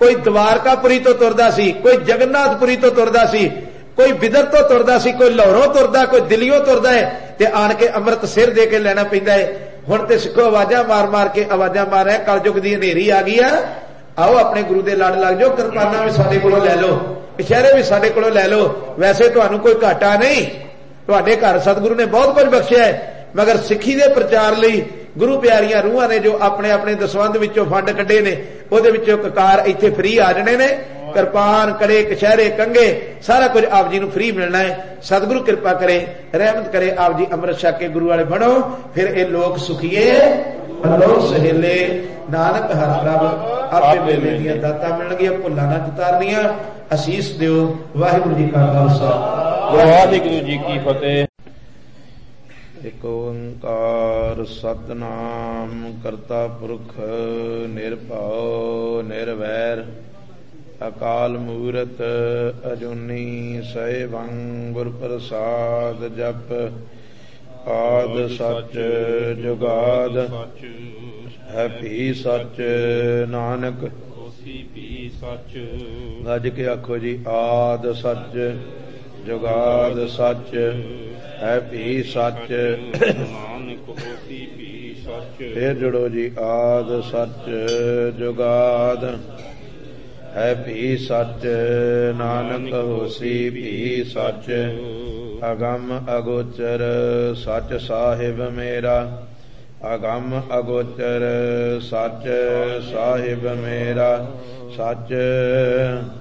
कोई द्वारकापुरी तो तुरदा सी, कोई जगन्नाथपुरी तो तुरदा सी, कोई बिदर तो तुरदा सी, कोई लाहौरों तुरदा, कोई दिल्लियों तुरदा है ते आन के अमृत सिर दे के लेना पैंदा है। हुण ते सिखो आवाजां मार मार के आवाजां मार रहे, कलयुग दी हनेरी आ गई है, आओ अपने गुरु दे लड़ लग जाओ, किरपाना भी साडे कोलों लै लो, कछहरे भी साडे कोलों लै लो, वैसे तुहानूं कोई घाटा नहीं, तुहाडे घर सतगुरु ने बहुत कुछ बख्शिया है, मगर सिੱਖੀ दे प्रचार लई गुरु प्यारियां रूहां ने जो अपने अपने दसवंध विचों फंड कड्ढे ने, ਉਹਦੇ ਵਿੱਚੋਂ ककार ਇੱਥੇ फ्री आ जाने ने, किरपान कड़े कछहरे कंघे सारा कुछ आप जी नूं फ्री मिलना है। सतगुरु कृपा करे, रहमत करे, आप जी अमृत छक के गुरु वाले बनो, फिर ये लोग सुखीए लोग सहेले, नानक हर प्रभ आपे मेले दियां दातां मिलणगियां, भुल्लां ना चितारनियां। असीस दिओ। वाहिगुरू जी का खालसा, वाहिगुरू जी की फतेह। एक ओंकार सतनाम करता पुरख निर्भव निर्वैर अकाल मूरत अजूनी सैभं गुर प्रसाद जप आद सच जुगाद है भी सच नानक भी सच। गज के आखो जी आद सच जुगाद सच है भी सच नानक होसी भी सच। फिर जुड़ो जी आद सच जुगाद है भी सच नानक होसी भी सच। अगम अगोचर सच साहिब मेरा, अगम अगोचर सच साहिब मेरा, सच